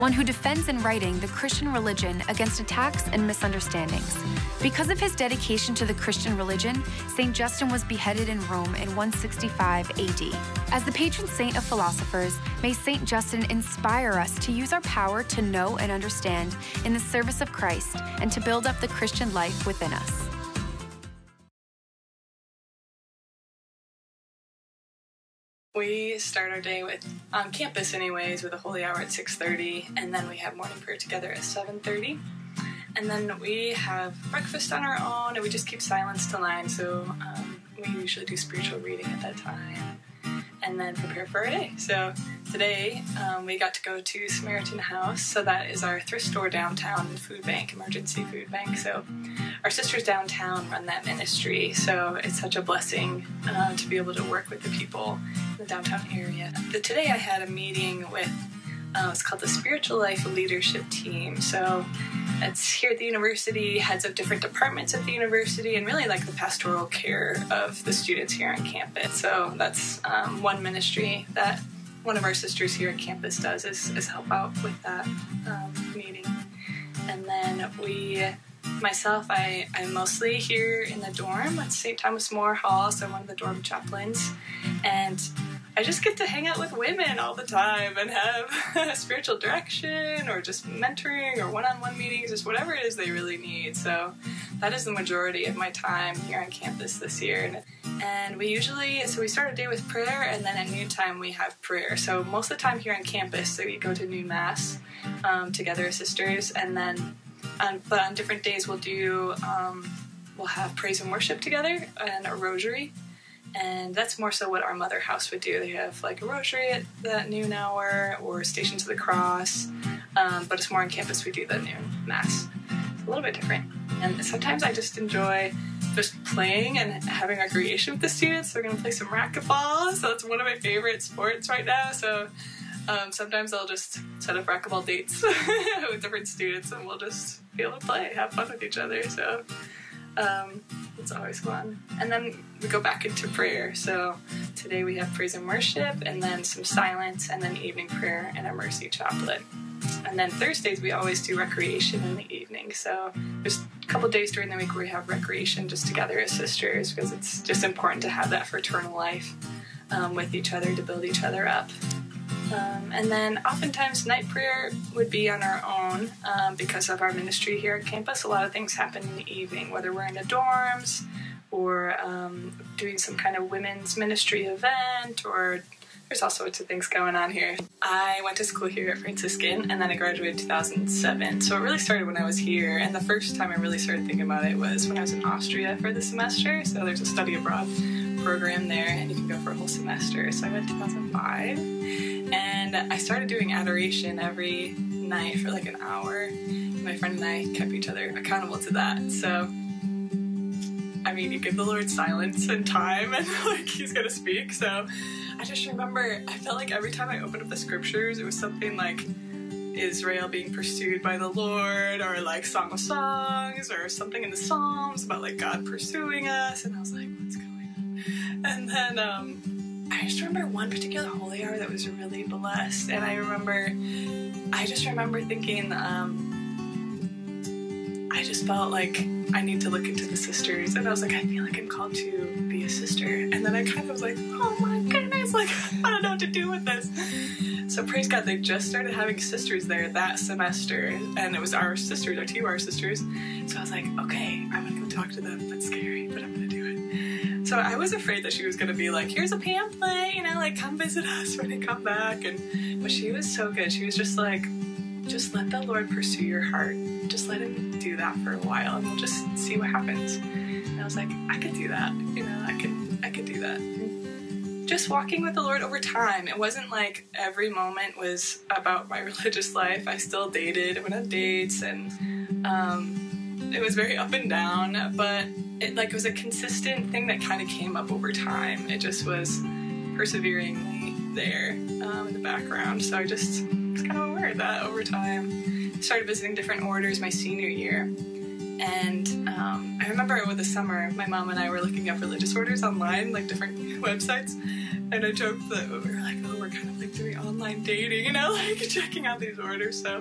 one who defends in writing the Christian religion against attacks and misunderstandings. Because of his dedication to the Christian religion, St. Justin was beheaded in Rome in 165 AD. As the patron saint of philosophers, may St. Justin inspire us to use our power to know and understand in the service of Christ and to build up the Christian life within us. We start our day with, on campus anyways, with a holy hour at 6:30, and then we have morning prayer together at 7:30. And then we have breakfast on our own, and we just keep silence till 9, so we usually do spiritual reading at that time, and then prepare for our day. So today, we got to go to Samaritan House, so that is our thrift store downtown food bank, emergency food bank. So our sisters downtown run that ministry, so it's such a blessing to be able to work with the people in the downtown area. Today I had a meeting with, it's called the Spiritual Life Leadership Team. So it's here at the university, heads of different departments at the university, and really like the pastoral care of the students here on campus. So that's one ministry that one of our sisters here at campus does, is help out with that meeting. And then I'm mostly here in the dorm at St. Thomas More Hall, so I'm one of the dorm chaplains, and I just get to hang out with women all the time and have spiritual direction or just mentoring or one-on-one meetings, just whatever it is they really need. So that is the majority of my time here on campus this year. And we start our day with prayer, and then at noontime we have prayer. So most of the time here on campus, we go to noon mass together as sisters, and then but on different days we'll have praise and worship together and a rosary. And that's more so what our mother house would do. They have like a rosary at that noon hour or Stations of the Cross. But it's more on campus we do the noon mass. It's a little bit different. And sometimes I just enjoy just playing and having recreation with the students. We're going to play some racquetball. So that's one of my favorite sports right now. So sometimes I'll just set up racquetball dates with different students, and we'll just be able to play, have fun with each other. So it's always fun. And then we go back into prayer. So today we have praise and worship, and then some silence, and then evening prayer and a mercy chaplet. And then Thursdays we always do recreation in the evening. So there's a couple days during the week where we have recreation just together as sisters, because it's just important to have that fraternal life with each other to build each other up. And then oftentimes night prayer would be on our own because of our ministry here at campus. A lot of things happen in the evening, whether we're in the dorms or doing some kind of women's ministry event, or there's all sorts of things going on here. I went to school here at Franciscan, and then I graduated in 2007. So it really started when I was here, and the first time I really started thinking about it was when I was in Austria for the semester. So there's a study abroad program there, and you can go for a whole semester. So I went in 2005. And I started doing adoration every night for like an hour. My friend and I kept each other accountable to that. So, I mean, you give the Lord silence and time, and like He's gonna speak. So I just remember, I felt like every time I opened up the scriptures, it was something like Israel being pursued by the Lord, or like Song of Songs, or something in the Psalms about like God pursuing us. And I was like, what's going on? And then, I just remember one particular holy hour that was really blessed, and I just remember thinking, I just felt like I need to look into the sisters, and I was like, I feel like I'm called to be a sister, and then I kind of was like, oh my goodness, like, I don't know what to do with this. So praise God, they just started having sisters there that semester, and it was our sisters, our TUR sisters, so I was like, okay, I'm gonna go talk to them. That's scary, but I'm gonna do it. So I was afraid that she was going to be like, here's a pamphlet, like come visit us when you come back. But she was so good. She was just like, just let the Lord pursue your heart. Just let Him do that for a while, and we'll just see what happens. And I was like, I could do that. I could do that. Just walking with the Lord over time. It wasn't like every moment was about my religious life. I still dated, I went on dates, and it was very up and down, but it was a consistent thing that kind of came up over time. It just was perseveringly there in the background. So I just was kind of aware of that over time. I started visiting different orders my senior year. And I remember over the summer, my mom and I were looking up religious orders online, like different websites. And I joked that we were like, oh, we're kind of like doing online dating, like checking out these orders. So